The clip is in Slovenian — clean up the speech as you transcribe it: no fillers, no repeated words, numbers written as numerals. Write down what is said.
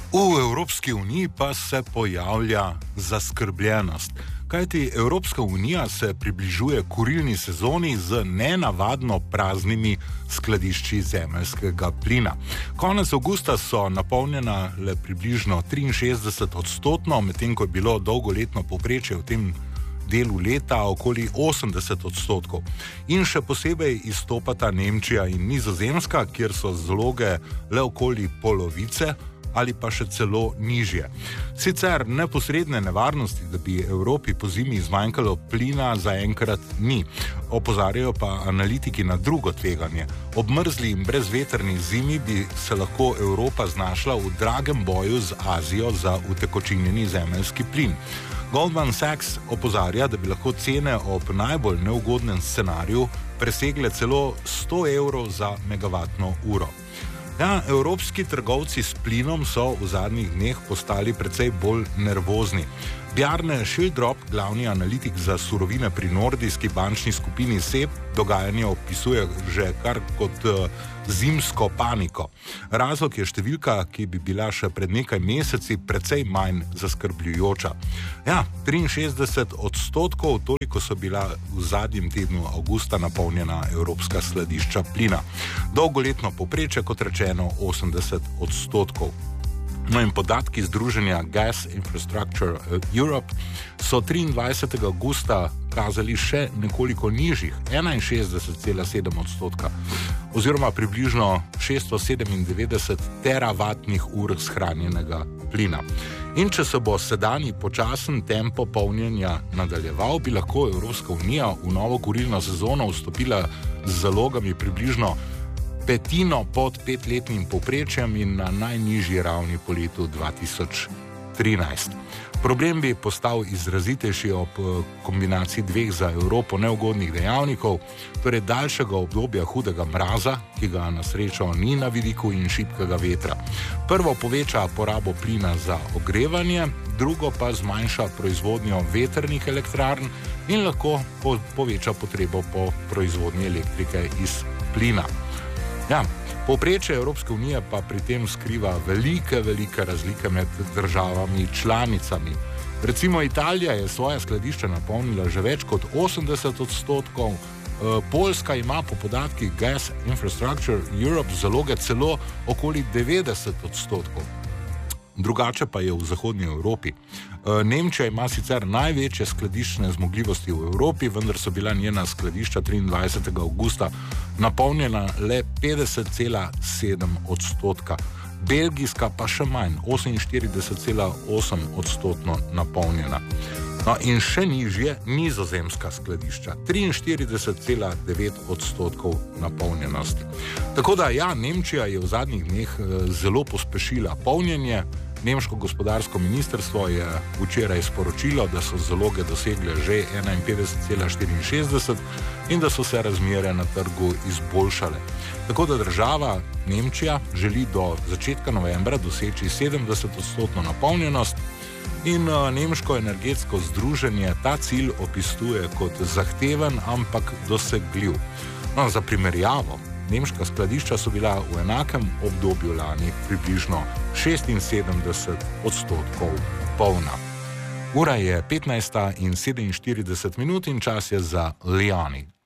V Evropski uniji pa se pojavlja zaskrbljenost, kajti Evropska unija se približuje kurilni sezoni z nenavadno praznimi skladišči zemeljskega plina. Konec avgusta so napolnjena le približno 63%, medtem ko je bilo dolgoletno povprečje v tem delu leta okoli 80%. In še posebej izstopata Nemčija in Nizozemska, kjer so zaloge le okoli polovice ali pa še celo nižje. Sicer neposredne nevarnosti, da bi Evropi po zimi zmanjkalo plina, zaenkrat ni. Opozarjajo pa analitiki na drugo tveganje. Ob mrzli in brezvetrni zimi bi se lahko Evropa znašla v dragem boju z Azijo za utekočinjeni zemeljski plin. Goldman Sachs opozarja, da bi lahko cene ob najbolj neugodnem scenariju presegle celo 100 evrov za megavatno uro. Ja, evropski trgovci s plinom so v zadnjih dneh postali precej bolj nervozni. Bjarne Schildrop, glavni analitik za surovine pri nordijski bančni skupini SEB, dogajanje opisuje že kar kot zimsko paniko. Razlog je številka, ki bi bila še pred nekaj meseci precej manj zaskrbljujoča. Ja, 63%, toliko so bila v zadnjem tednu avgusta napolnjena evropska skladišča plina. Dolgoletno povprečje, kot rečeno, 80%. No in podatki združenja Gas Infrastructure Europe so 23. augusta kazali še nekoliko nižjih, 61,7%, oziroma približno 697 teravatnih ur shranjenega plina. In če se bo sedanji počasen tempo polnjenja nadaljeval, bi lahko Evropska unija v novo kurilno sezono vstopila z zalogami približno petino pod 5-letnim povprečjem in na najnižji ravni po letu 2013. Problem bi postal izrazitejši ob kombinaciji dveh za Evropo neugodnih dejavnikov, torej daljšega obdobja hudega mraza, ki ga na srečo ni na vidiku, in šibkega vetra. Prvo poveča porabo plina za ogrevanje, drugo pa zmanjša proizvodnjo vetrnih elektrarn in lahko poveča potrebo po proizvodnji elektrike iz plina. Ja, povprečje Evropske unije pa pri tem skriva velike razlike med državami članicami. Recimo Italija je svoja skladišča napolnila že več kot 80%, Poljska ima po podatkih Gas Infrastructure Europe zaloge celo okoli 90%. Drugače pa je v zahodnji Evropi. Nemčija ima sicer največje skladiščne zmogljivosti v Evropi, vendar so bila njena skladišča 23. augusta napolnjena le 50,7%. Belgijska pa še manj, 48,8% napolnjena. No in še nižje nizozemska skladišča, 43,9% napolnjenosti. Tako da ja, Nemčija je v zadnjih dneh zelo pospešila polnjenje. Nemško gospodarsko ministrstvo je včeraj sporočilo, da so zaloge dosegle že 51,64 in da so se razmere na trgu izboljšale. Tako da država Nemčija želi do začetka novembra doseči 70% napolnjenost in nemško energetsko združenje ta cilj opisuje kot zahteven, ampak dosegljiv. No, za primerjavo, nemška skladišča so bila v enakem obdobju lani približno 76% polna. Ura je 15:47 in čas je za Liani.